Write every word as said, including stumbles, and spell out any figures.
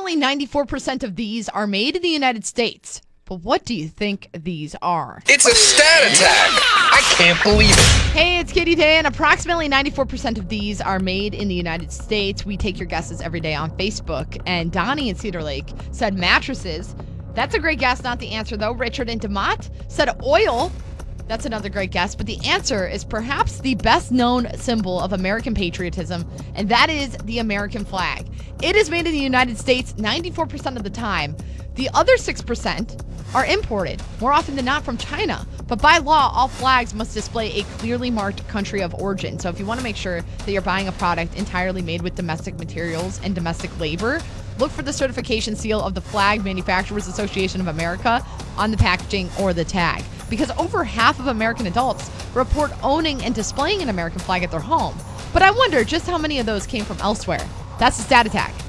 Approximately ninety-four percent of these are made in the United States. But what do you think these are? It's a stat attack! I can't believe it. Hey, it's Katie Day, and approximately ninety-four percent of these are made in the United States. We take your guesses every day on Facebook. And Donnie in Cedar Lake said mattresses. That's a great guess, not the answer, though. Richard in DeMott said oil. That's another great guess. But the answer is perhaps the best-known symbol of American patriotism, and that is the American flag. It is made in the United States ninety-four percent of the time. The other six percent are imported, more often than not from China. But by law, all flags must display a clearly marked country of origin. So if you want to make sure that you're buying a product entirely made with domestic materials and domestic labor, look for the certification seal of the Flag Manufacturers Association of America on the packaging or the tag. Because over half of American adults report owning and displaying an American flag at their home. But I wonder just how many of those came from elsewhere. That's the Stat Attack.